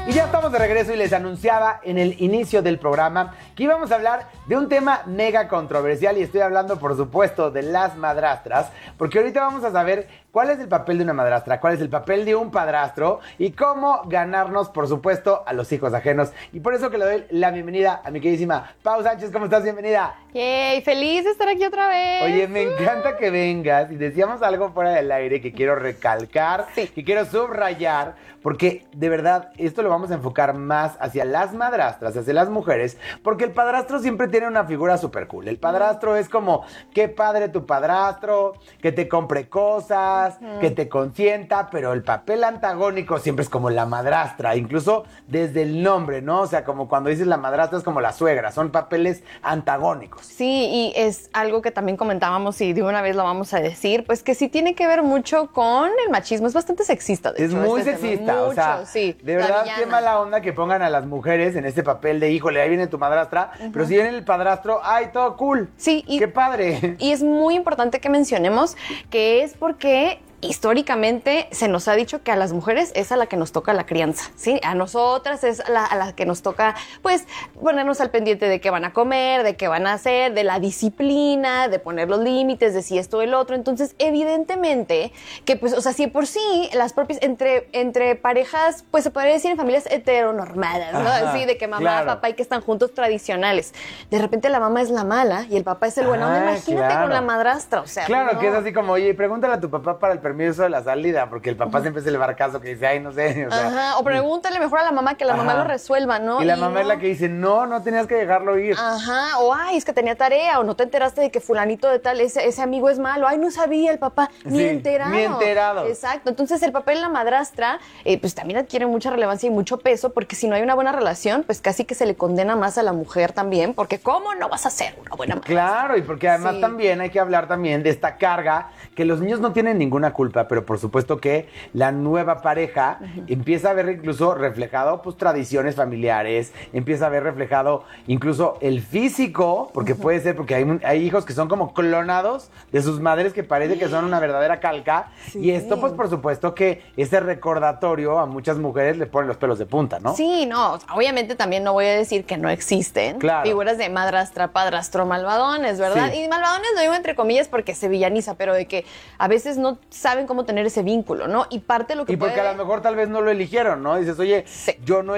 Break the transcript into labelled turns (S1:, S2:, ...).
S1: Y ya estamos de regreso y les anunciaba en el inicio del programa que íbamos a hablar de un tema mega controversial y estoy hablando, por supuesto, de las madrastras, porque ahorita vamos a saber cuál es el papel de una madrastra, cuál es el papel de un padrastro y cómo ganarnos, por supuesto, a los hijos ajenos. Y por eso que le doy la bienvenida a mi queridísima Pau Sánchez. ¿Cómo estás? Bienvenida.
S2: ¡Yay! ¡Feliz de estar aquí otra vez!
S1: Oye, me encanta que vengas y decíamos algo fuera del aire que quiero recalcar, que quiero subrayar, porque de verdad esto lo vamos a enfocar más hacia las madrastras, hacia las mujeres, porque el padrastro siempre tiene una figura súper cool. El padrastro es como, qué padre tu padrastro, que te compre cosas, que te consienta, pero el papel antagónico siempre es como la madrastra, incluso desde el nombre, ¿no? O sea, como cuando dices la madrastra es como la suegra, son papeles antagónicos.
S2: Sí, y es algo que también comentábamos y de una vez lo vamos a decir, pues que sí tiene que ver mucho con el machismo, es bastante sexista. De
S1: hecho, es muy sexista,
S2: mucho,
S1: o sea,
S2: sí,
S1: de verdad qué mala onda que pongan a las mujeres en este papel de, híjole, ahí viene tu madrastra, pero si viene el padrastro, ¡ay, todo cool!
S2: Sí, y
S1: ¡qué padre!
S2: Y es muy importante que mencionemos que es porque históricamente se nos ha dicho que a las mujeres es a la que nos toca la crianza, ¿sí? A nosotras es a la que nos toca, pues, ponernos al pendiente de qué van a comer, de qué van a hacer, de la disciplina, de poner los límites, de si esto o el otro. Entonces, evidentemente, que pues, o sea, si por sí las propias, entre parejas, pues se podría decir en familias heteronormadas, ¿no?
S1: Ajá,
S2: así de que mamá,
S1: claro,
S2: papá y que están juntos tradicionales. De repente la mamá es la mala y el papá es el bueno. Imagínate con la madrastra, o sea.
S1: Claro,
S2: no.
S1: que es así como, oye, pregúntale a tu papá para el permiso de la salida, porque el papá siempre se le va a dar caso que dice, ay, no sé. O sea,
S2: o pregúntale mejor a la mamá, que la mamá lo resuelva, ¿no?
S1: Y la mamá es la que dice, no tenías que dejarlo ir.
S2: Ajá, o ay, es que tenía tarea, o no te enteraste de que fulanito de tal, ese amigo es malo, ay, no sabía el papá, ni enterado.
S1: Ni enterado.
S2: Exacto, entonces el papel de la madrastra, pues también adquiere mucha relevancia y mucho peso, porque si no hay una buena relación, pues casi que se le condena más a la mujer también, porque ¿cómo no vas a ser una buena madrastra?
S1: Claro, y porque además también hay que hablar también de esta carga, que los niños no tienen ninguna culpa, pero por supuesto que la nueva pareja empieza a ver incluso reflejado pues tradiciones familiares, empieza a ver reflejado incluso el físico, porque puede ser, porque hay hijos que son como clonados de sus madres que parece que son una verdadera calca, y esto pues por supuesto que ese recordatorio a muchas mujeres le pone los pelos de punta, ¿no?
S2: Sí, no, obviamente también no voy a decir que no existen figuras de madrastra, padrastro, malvadones, ¿verdad? Y malvadones lo digo entre comillas porque se villaniza, pero de que a veces no saben cómo tener ese vínculo, ¿no? Y parte de lo que
S1: porque a lo mejor tal vez no lo eligieron, ¿no? Dices, oye, yo no